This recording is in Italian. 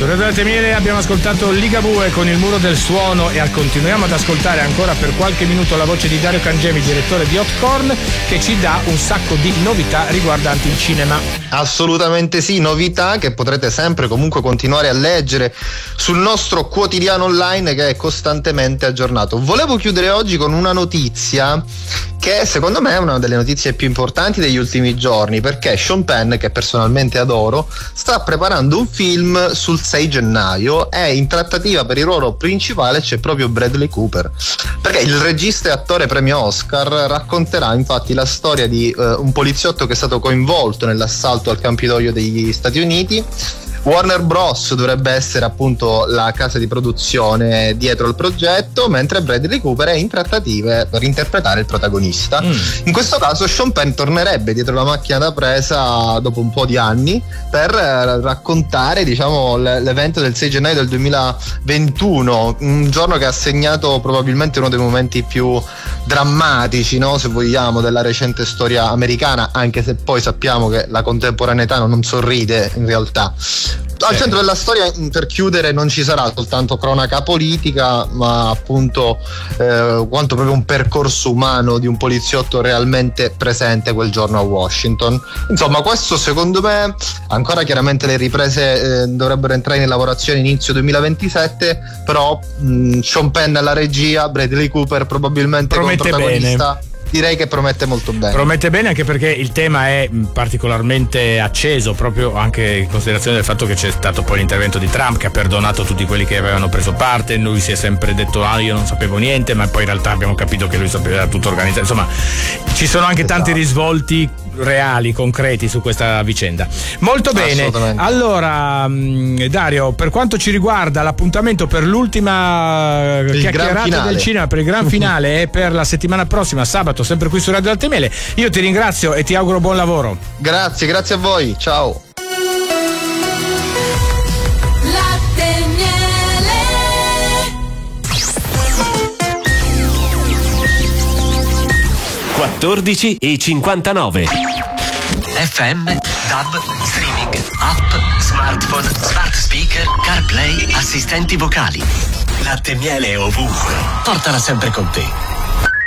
Radio Latte e Miele abbiamo ascoltato Ligabue con Il muro del suono e continuiamo ad ascoltare ancora per qualche minuto la voce di Dario Cangemi, direttore di Hotcorn, che ci dà un sacco di novità riguardanti il cinema. Assolutamente sì, novità che potrete sempre comunque continuare a leggere sul nostro quotidiano online che è costantemente aggiornato. Volevo chiudere oggi con una notizia che secondo me è una delle notizie più importanti degli ultimi giorni, perché Sean Penn, che personalmente adoro, sta preparando un film sul 6 gennaio e in trattativa per il ruolo principale c'è proprio Bradley Cooper, perché il regista e attore premio Oscar racconterà infatti la storia di un poliziotto che è stato coinvolto nell'assalto al Campidoglio degli Stati Uniti. Warner Bros. Dovrebbe essere appunto la casa di produzione dietro al progetto, mentre Bradley Cooper è in trattative per interpretare il protagonista. In questo caso Sean Penn tornerebbe dietro la macchina da presa dopo un po' di anni per raccontare, diciamo, l'evento del 6 gennaio del 2021, un giorno che ha segnato probabilmente uno dei momenti più drammatici, no, se vogliamo, della recente storia americana, anche se poi sappiamo che la contemporaneità non sorride in realtà. Al centro della storia, per chiudere, non ci sarà soltanto cronaca politica, ma appunto quanto proprio un percorso umano di un poliziotto realmente presente quel giorno a Washington. Insomma, questo secondo me, ancora chiaramente le riprese dovrebbero entrare in lavorazione inizio 2027, però Sean Penn alla regia, Bradley Cooper probabilmente come protagonista. Bene. Direi che promette molto bene. Promette bene anche perché il tema è particolarmente acceso, proprio anche in considerazione del fatto che c'è stato poi l'intervento di Trump che ha perdonato tutti quelli che avevano preso parte. Lui si è sempre detto io non sapevo niente, ma poi in realtà abbiamo capito che lui sapeva tutto organizzato. Insomma, ci sono anche tanti risvolti reali, concreti su questa vicenda. Molto bene. Allora, Dario, per quanto ci riguarda, l'appuntamento per l'ultima chiacchierata del cinema, per il gran finale e per la settimana prossima, sabato, sempre qui su Radio Latte e Miele. Io ti ringrazio e ti auguro buon lavoro. Grazie a voi, ciao. Latte e Miele. (14:59) FM, DAB, streaming, app, smartphone, smart speaker, CarPlay, assistenti vocali. Latte e Miele ovunque. Portala sempre con te.